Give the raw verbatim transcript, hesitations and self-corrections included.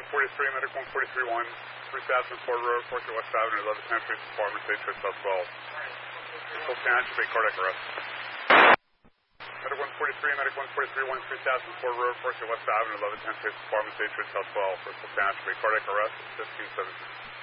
forty-three, medic one forty-three one, three thousand Ford Road, Forty West Avenue, eleven ten, police department, state trip south twelve. Full can activate cardiac arrest. Medic one forty-three, medic one forty-three one, three thousand Ford Road, Forty West Avenue, eleven ten, police department, state trip south twelve. Full can activate cardiac arrest, fifteen seventeen.